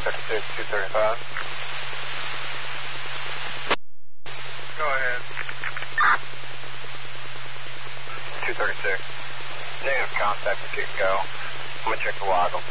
236, 235. Go ahead. 236. Negative contact with Get Go. I'm going to check the log. I'll